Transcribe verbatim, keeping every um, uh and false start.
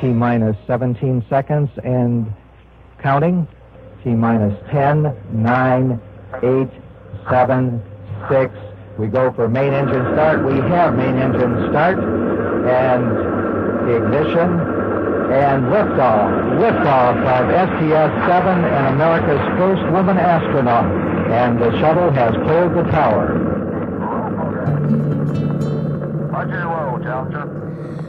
T-minus seventeen seconds and counting. T-minus ten, nine, eight, seven, six. We go for main engine start. We have main engine start. And ignition. And liftoff. Liftoff of S T S seven and America's first woman astronaut. And the shuttle has cleared the tower. Roger, low, Challenger.